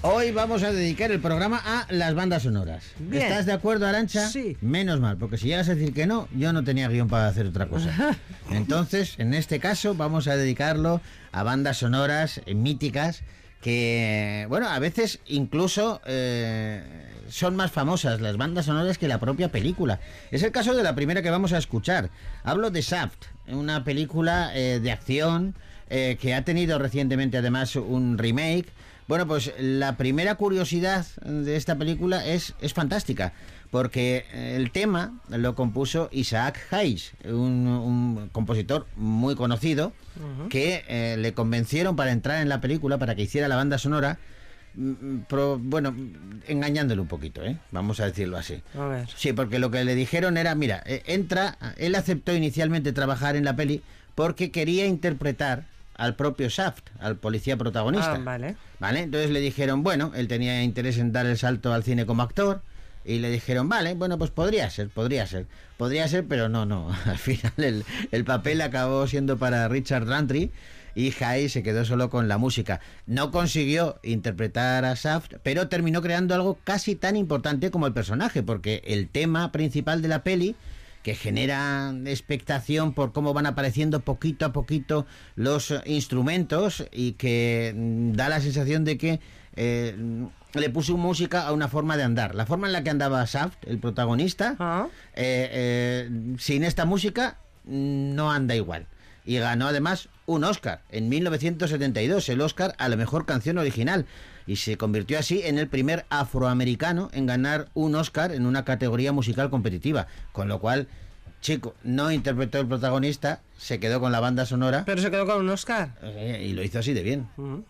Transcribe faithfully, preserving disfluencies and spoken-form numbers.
Hoy vamos a dedicar el programa a las bandas sonoras. Bien. ¿Estás de acuerdo, Arantxa? Sí. Menos mal, porque si llegas a decir que no, yo no tenía guión para hacer otra cosa. Entonces, en este caso, vamos a dedicarlo a bandas sonoras eh, míticas que, bueno, a veces incluso eh, son más famosas las bandas sonoras que la propia película. Es el caso de la primera que vamos a escuchar. Hablo de Shaft, una película eh, de acción eh, que ha tenido recientemente además un remake. Bueno, pues la primera curiosidad de esta película es, es fantástica, porque el tema lo compuso Isaac Hayes, un, un compositor muy conocido, uh-huh. que eh, le convencieron para entrar en la película, para que hiciera la banda sonora, Pro, bueno, engañándole un poquito, ¿eh? Vamos a decirlo así. A ver. Sí, porque lo que le dijeron era, mira, eh, entra, él aceptó inicialmente trabajar en la peli porque quería interpretar al propio Shaft, al policía protagonista. Ah, vale. Vale, entonces le dijeron, bueno, él tenía interés en dar el salto al cine como actor, y le dijeron, vale, bueno, pues podría ser, podría ser, podría ser, pero no, no, al final el, el papel acabó siendo para Richard Rantry, y Hayes se quedó solo con la música. No consiguió interpretar a Shaft, pero terminó creando algo casi tan importante como el personaje, porque el tema principal de la peli, que genera expectación por cómo van apareciendo poquito a poquito los instrumentos y que da la sensación de que eh, le puso música a una forma de andar. La forma en la que andaba Shaft, el protagonista, ¿Ah? eh, eh, sin esta música no anda igual. Y ganó además un Oscar en mil novecientos setenta y dos, el Oscar a la mejor canción original, y se convirtió así en el primer afroamericano en ganar un Oscar en una categoría musical competitiva, con lo cual, chico, no interpretó el protagonista, se quedó con la banda sonora. Pero se quedó con un Oscar. Eh, y lo hizo así de bien. Uh-huh.